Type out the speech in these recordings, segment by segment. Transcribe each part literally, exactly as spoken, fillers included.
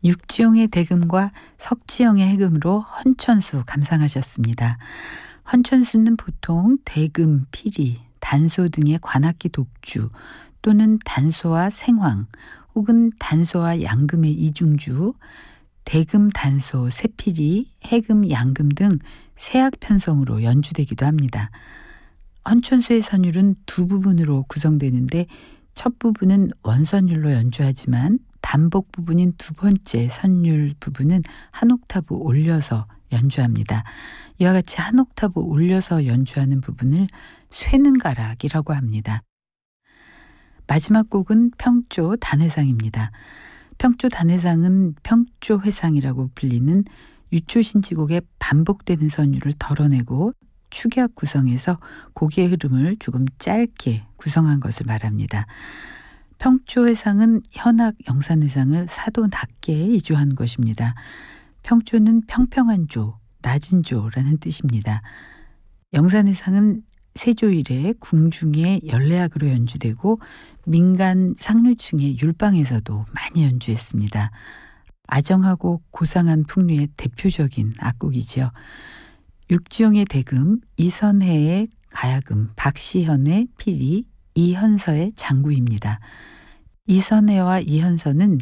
육지용의 대금과 석지영의 해금으로 헌천수 감상하셨습니다. 헌천수는 보통 대금, 피리, 단소 등의 관악기 독주 또는 단소와 생황 혹은 단소와 양금의 이중주, 대금, 단소, 세피리, 해금, 양금 등 세악 편성으로 연주되기도 합니다. 헌천수의 선율은 두 부분으로 구성되는데 첫 부분은 원선율로 연주하지만 반복 부분인 두 번째 선율 부분은 한 옥타브 올려서 연주합니다. 이와 같이 한 옥타브 올려서 연주하는 부분을 쇠는가락이라고 합니다. 마지막 곡은 평조 단회상입니다. 평조 단회상은 평조회상이라고 불리는 유초신지곡의 반복되는 선율을 덜어내고 축약 구성해서 곡의 흐름을 조금 짧게 구성한 것을 말합니다. 평조회상은 현악 영산회상을 사도 낮게 이조한 것입니다. 평조는 평평한 조, 낮은 조라는 뜻입니다. 영산회상은 세조일에 궁중의 연례악으로 연주되고 민간 상류층의 율방에서도 많이 연주했습니다. 아정하고 고상한 풍류의 대표적인 악곡이지요. 육지용의 대금, 이선혜의 가야금, 박시현의 피리, 이현서의 장구입니다. 이선혜와 이현서는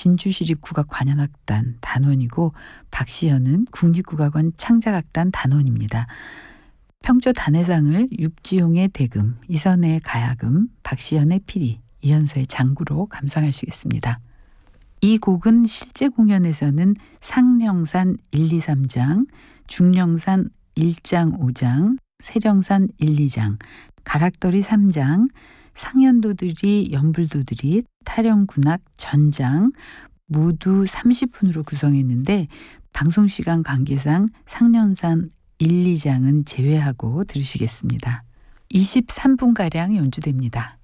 진주시립국악관현악단 단원이고 박시현은 국립국악원 창작악단 단원입니다. 평조 단회상을 육지용의 대금, 이선혜의 가야금, 박시현의 피리, 이현서의 장구로 감상하시겠습니다. 이 곡은 실제 공연에서는 상령산 일, 이, 삼 장, 중령산 일 장, 오 장, 세령산 일, 이 장, 가락더리 삼 장, 상연도들이, 연불도들이, 타령군악, 전장 모두 삼십 분으로 구성했는데 방송시간 관계상 상령산 일, 이 장은 제외하고 들으시겠습니다. 이십삼 분가량 연주됩니다.